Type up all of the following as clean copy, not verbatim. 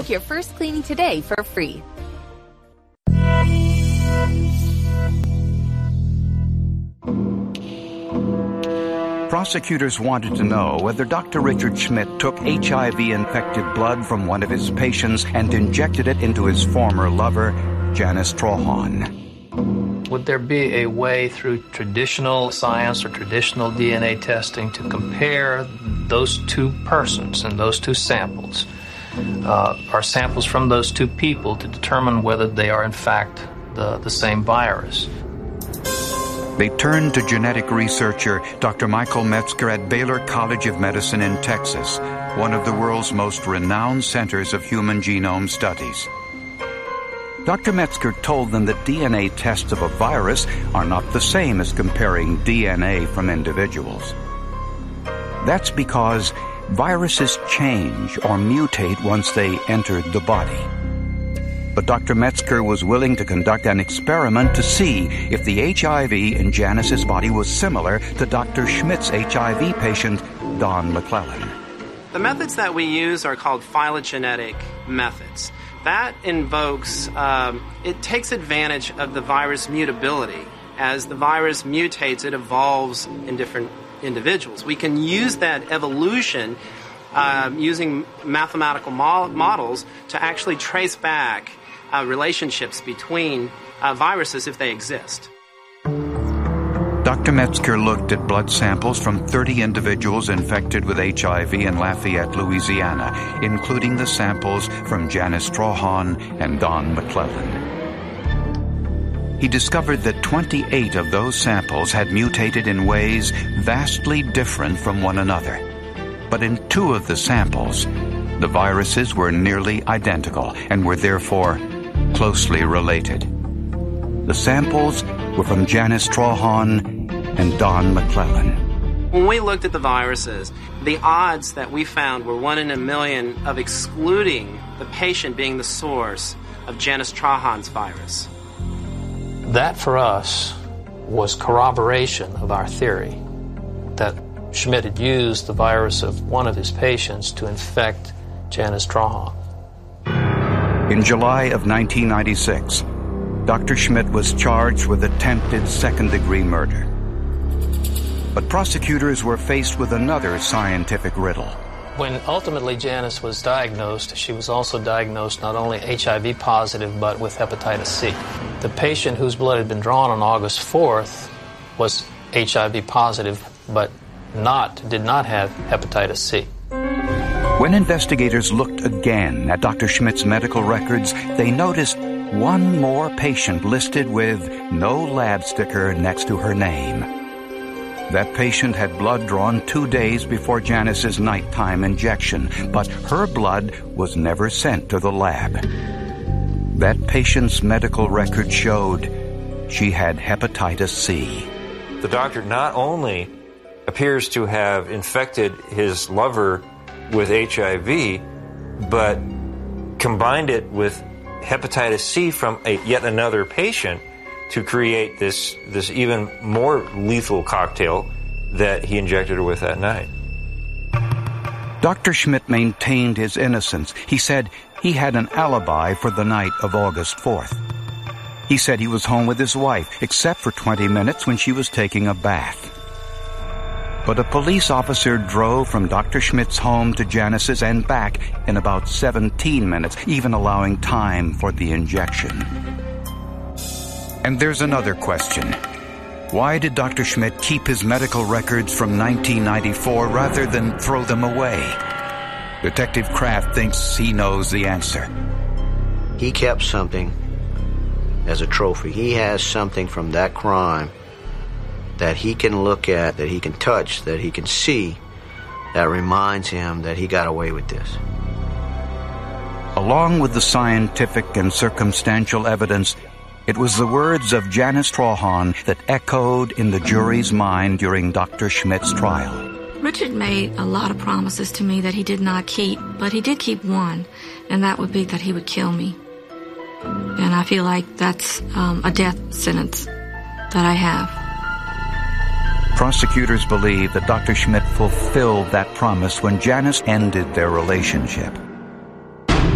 Book your first cleaning today for free. Prosecutors wanted to know whether Dr. Richard Schmidt took HIV-infected blood from one of his patients and injected it into his former lover, Janice Trahan. Would there be a way through traditional science or traditional DNA testing to compare those two persons and those two samples, or samples from those two people, to determine whether they are in fact the same virus? They turned to genetic researcher Dr. Michael Metzger at Baylor College of Medicine in Texas, one of the world's most renowned centers of human genome studies. Dr. Metzger told them that DNA tests of a virus are not the same as comparing DNA from individuals. That's because viruses change or mutate once they enter the body. But Dr. Metzger was willing to conduct an experiment to see if the HIV in Janice's body was similar to Dr. Schmidt's HIV patient, Don McClellan. The methods that we use are called phylogenetic methods. That invokes, it takes advantage of the virus mutability. As the virus mutates, it evolves in different individuals. We can use that evolution using mathematical models to actually trace back relationships between viruses if they exist. Dr. Metzger looked at blood samples from 30 individuals infected with HIV in Lafayette, Louisiana, including the samples from Janice Trahan and Don McClellan. He discovered that 28 of those samples had mutated in ways vastly different from one another. But in 2 of the samples, the viruses were nearly identical and were therefore closely related. The samples were from Janice Trahan and Don McClellan. When we looked at the viruses, the odds that we found were 1 in a million of excluding the patient being the source of Janice Trahan's virus. That, for us, was corroboration of our theory that Schmidt had used the virus of one of his patients to infect Janice Trahan. In July of 1996, Dr. Schmidt was charged with attempted second-degree murder. But prosecutors were faced with another scientific riddle. When ultimately Janice was diagnosed, she was also diagnosed not only HIV positive, but with hepatitis C. The patient whose blood had been drawn on August 4th was HIV positive, but did not have hepatitis C. When investigators looked again at Dr. Schmidt's medical records, they noticed one more patient listed with no lab sticker next to her name. That patient had blood drawn 2 days before Janice's nighttime injection, but her blood was never sent to the lab. That patient's medical record showed she had hepatitis C. The doctor not only appears to have infected his lover with HIV, but combined it with hepatitis C from yet another patient to create this even more lethal cocktail that he injected her with that night. Dr. Schmidt maintained his innocence. He said he had an alibi for the night of August 4th. He said he was home with his wife, except for 20 minutes when she was taking a bath. But a police officer drove from Dr. Schmidt's home to Janice's and back in about 17 minutes, even allowing time for the injection. And there's another question. Why did Dr. Schmidt keep his medical records from 1994 rather than throw them away? Detective Kraft thinks he knows the answer. He kept something as a trophy. He has something from that crime that he can look at, that he can touch, that he can see, that reminds him that he got away with this. Along with the scientific and circumstantial evidence, it was the words of Janice Trahan that echoed in the jury's mind during Dr. Schmidt's trial. Richard made a lot of promises to me that he did not keep, but he did keep one, and that would be that he would kill me. And I feel like that's a death sentence that I have. Prosecutors believe that Dr. Schmidt fulfilled that promise when Janice ended their relationship.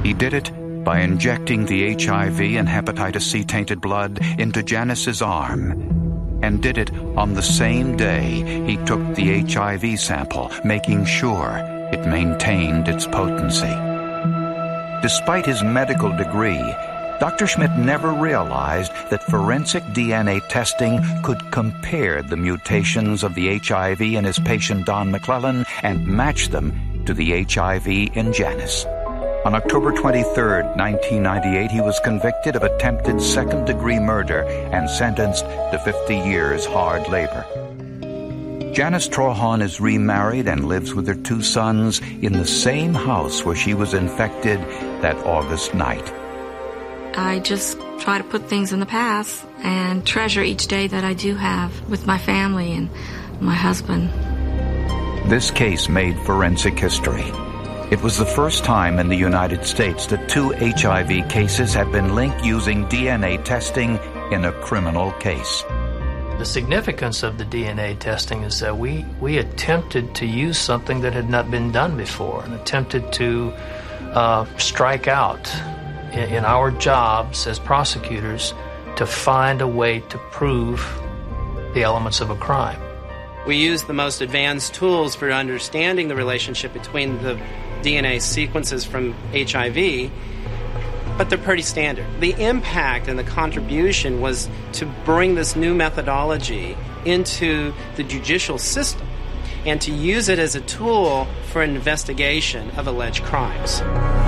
He did it by injecting the HIV and hepatitis C-tainted blood into Janice's arm, and did it on the same day he took the HIV sample, making sure it maintained its potency. Despite his medical degree, Dr. Schmidt never realized that forensic DNA testing could compare the mutations of the HIV in his patient Don McClellan and match them to the HIV in Janice. On October 23, 1998, he was convicted of attempted second-degree murder and sentenced to 50 years hard labor. Janice Trahan is remarried and lives with her 2 sons in the same house where she was infected that August night. I just try to put things in the past and treasure each day that I do have with my family and my husband. This case made forensic history. It was the first time in the United States that 2 HIV cases had been linked using DNA testing in a criminal case. The significance of the DNA testing is that we attempted to use something that had not been done before and attempted to strike out in our jobs as prosecutors to find a way to prove the elements of a crime. We use the most advanced tools for understanding the relationship between the DNA sequences from HIV, but they're pretty standard. The impact and the contribution was to bring this new methodology into the judicial system and to use it as a tool for investigation of alleged crimes.